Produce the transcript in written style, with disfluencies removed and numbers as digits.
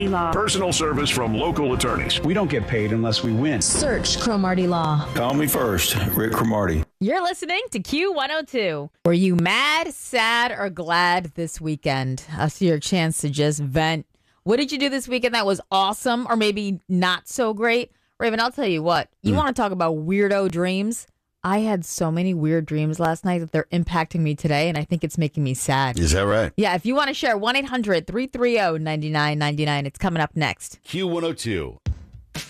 Personal service from local attorneys. We don't get paid unless we win. Search Cromartie Law. Call me first, Rick Cromartie. You're listening to Q102. Were you mad, sad, or glad this weekend? I see your chance to just vent. What did you do this weekend that was awesome or maybe not so great? Raven, I'll tell you what. You want to talk about weirdo dreams? I had so many weird dreams last night that they're impacting me today, and I think it's making me sad. Is that right? Yeah, if you want to share, 1-800-330-9999. It's coming up next. Q102.